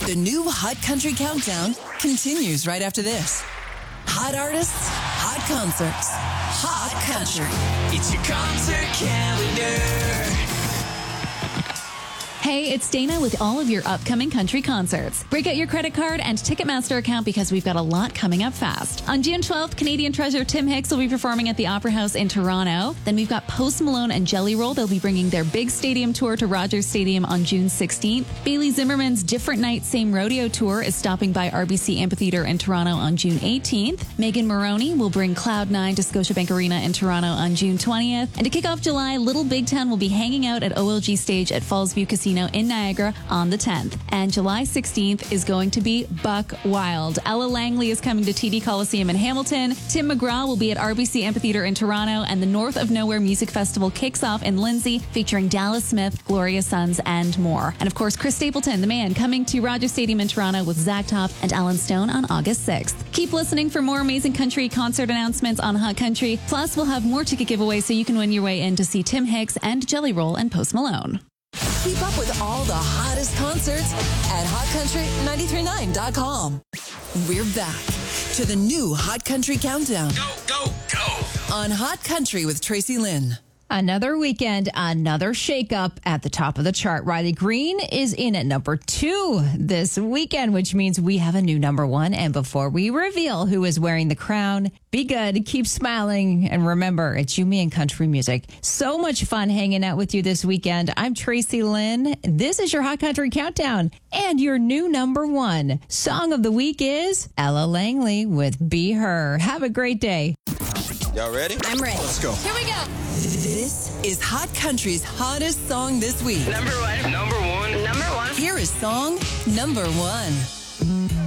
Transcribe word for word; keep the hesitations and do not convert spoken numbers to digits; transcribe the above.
The new Hot Country Countdown continues right after this. Hot artists, hot concerts, hot country. It's your concert calendar. Hey, it's Dana with all of your upcoming country concerts. Break out your credit card and Ticketmaster account because we've got a lot coming up fast. On June twelfth, Canadian treasure Tim Hicks will be performing at the Opera House in Toronto. Then we've got Post Malone and Jelly Roll. They'll be bringing their big stadium tour to Rogers Stadium on June sixteenth. Bailey Zimmerman's Different Night, Same Rodeo tour is stopping by R B C Amphitheatre in Toronto on June eighteenth. Megan Moroney will bring Cloud nine to Scotiabank Arena in Toronto on June twentieth. And to kick off July, Little Big Town will be hanging out at O L G Stage at Fallsview Casino in Niagara on the tenth. And July sixteenth is going to be buck wild. Ella Langley is coming to T D Coliseum in Hamilton. Tim McGraw will be at R B C Amphitheatre in Toronto. And the North of Nowhere Music Festival kicks off in Lindsay, featuring Dallas Smith, Gloria Sons, and more. And of course, Chris Stapleton, the man, coming to Rogers Stadium in Toronto with Zach Top and Alan Stone on August sixth. Keep listening for more amazing country concert announcements on Hot Country. Plus, we'll have more ticket giveaways so you can win your way in to see Tim Hicks and Jelly Roll and Post Malone. Keep up with all the hottest concerts at hot country nine three nine dot com. We're back to the new Hot Country Countdown. Go, go, go. On Hot Country with Tracy Lynn. Another weekend, another shakeup at the top of the chart. Riley Green is in at number two this weekend, which means we have a new number one. And before we reveal who is wearing the crown, be good, keep smiling, and remember, it's you, me, and country music. So much fun hanging out with you this weekend. I'm Tracy Lynn. This is your Hot Country Countdown. And your new number one song of the week is Ella Langley with Be Her. Have a great day. Y'all ready? I'm ready. Let's go. Here we go. This is Hot Country's hottest song this week. Number one. Number one. Number one. Here is song number one.